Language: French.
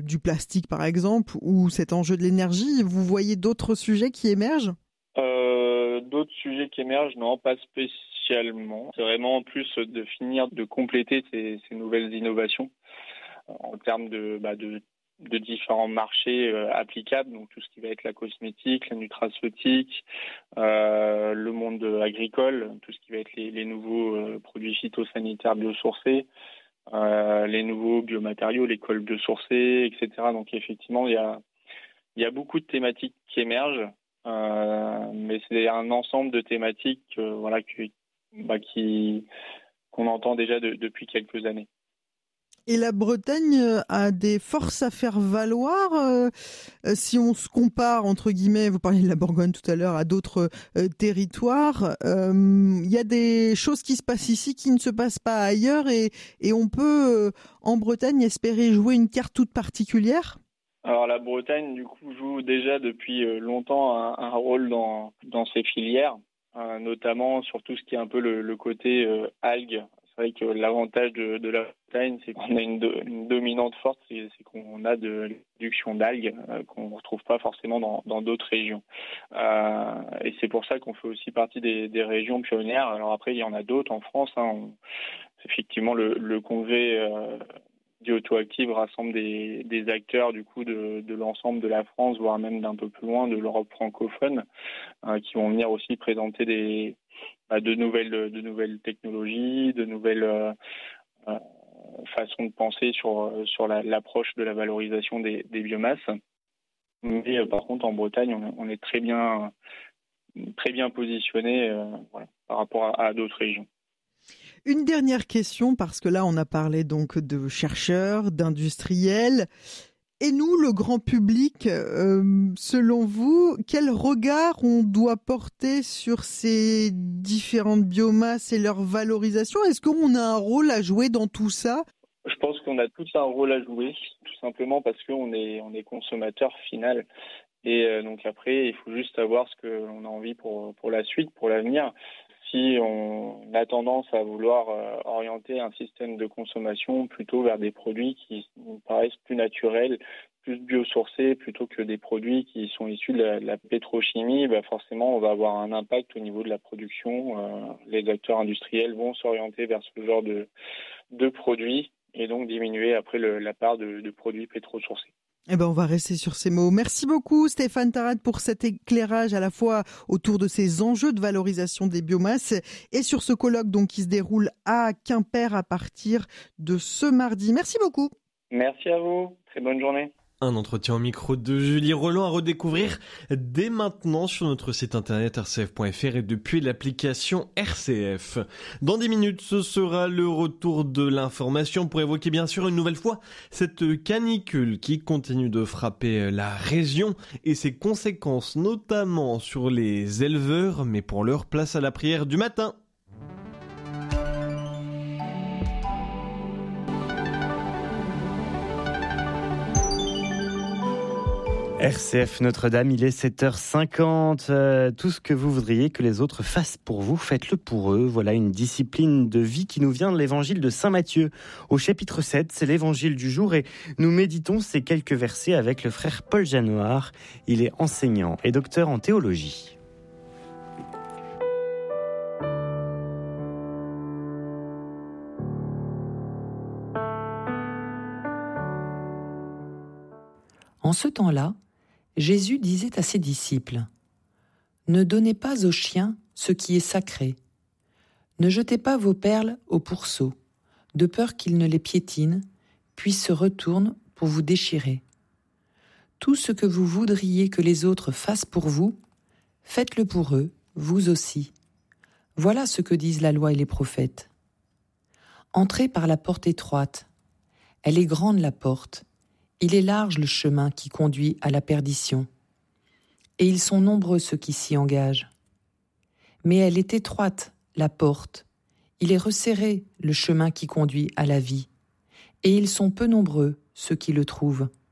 du plastique par exemple, ou cet enjeu de l'énergie. Vous voyez d'autres sujets qui émergent ? D'autres sujets qui émergent, non, pas spécialement. C'est vraiment plus de finir de compléter ces nouvelles innovations en termes de différents marchés applicables, donc tout ce qui va être la cosmétique, la nutraceutique, le monde agricole, tout ce qui va être les nouveaux produits phytosanitaires biosourcés, les nouveaux biomatériaux, les cols biosourcés, etc. Donc effectivement, il y a beaucoup de thématiques qui émergent, mais c'est un ensemble de thématiques qu'on entend déjà depuis quelques années. Et la Bretagne a des forces à faire valoir si on se compare, entre guillemets, vous parliez de la Bourgogne tout à l'heure, à d'autres territoires. Il y a des choses qui se passent ici qui ne se passent pas ailleurs et on peut, en Bretagne, espérer jouer une carte toute particulière ? Alors la Bretagne, du coup, joue déjà depuis longtemps un rôle dans ces filières, notamment sur tout ce qui est un peu le côté algues. C'est vrai que l'avantage de la Bretagne, c'est qu'on a une dominante forte, c'est qu'on a de l'éduction d'algues qu'on ne retrouve pas forcément dans d'autres régions. Et c'est pour ça qu'on fait aussi partie des régions pionnières. Alors après, il y en a d'autres en France. Effectivement, le congrès Biotoactive rassemble des acteurs du coup de l'ensemble de la France, voire même d'un peu plus loin de l'Europe francophone, qui vont venir aussi présenter de nouvelles technologies, de nouvelles façons de penser sur l'approche de la valorisation des biomasses. Mais par contre, en Bretagne, on est très bien positionné par rapport à d'autres régions. Une dernière question, parce que là, on a parlé donc de chercheurs, d'industriels. Et nous, le grand public, selon vous, quel regard on doit porter sur ces différentes biomasses et leur valorisation ? Est-ce qu'on a un rôle à jouer dans tout ça ? Je pense qu'on a tous un rôle à jouer, tout simplement parce qu'on est consommateur final. Et donc après, il faut juste savoir ce qu'on a envie pour la suite, pour l'avenir. Si on a tendance à vouloir orienter un système de consommation plutôt vers des produits qui nous paraissent plus naturels, plus biosourcés, plutôt que des produits qui sont issus de la pétrochimie, forcément, on va avoir un impact au niveau de la production. Les acteurs industriels vont s'orienter vers ce genre de produits et donc diminuer après la part de produits pétrosourcés. On va rester sur ces mots. Merci beaucoup Stéphane Tarade pour cet éclairage à la fois autour de ces enjeux de valorisation des biomasses et sur ce colloque donc qui se déroule à Quimper à partir de ce mardi. Merci beaucoup. Merci à vous. Très bonne journée. Un entretien au micro de Julie Roland à redécouvrir dès maintenant sur notre site internet rcf.fr et depuis l'application RCF. Dans 10 minutes, ce sera le retour de l'information pour évoquer bien sûr une nouvelle fois cette canicule qui continue de frapper la région et ses conséquences notamment sur les éleveurs, mais pour l'heure, place à la prière du matin. RCF Notre-Dame, il est 7h50. Tout ce que vous voudriez que les autres fassent pour vous, faites-le pour eux. Voilà une discipline de vie qui nous vient de l'évangile de Saint Matthieu. Au chapitre 7, c'est l'évangile du jour et nous méditons ces quelques versets avec le frère Paul Janoir. Il est enseignant et docteur en théologie. En ce temps-là, Jésus disait à ses disciples : « Ne donnez pas aux chiens ce qui est sacré. Ne jetez pas vos perles au pourceau, de peur qu'ils ne les piétinent, puis se retournent pour vous déchirer. Tout ce que vous voudriez que les autres fassent pour vous, faites-le pour eux, vous aussi. Voilà ce que disent la loi et les prophètes. Entrez par la porte étroite. Elle est grande la porte. Il est large le chemin qui conduit à la perdition, et ils sont nombreux ceux qui s'y engagent. Mais elle est étroite, la porte, il est resserré le chemin qui conduit à la vie, et ils sont peu nombreux ceux qui le trouvent.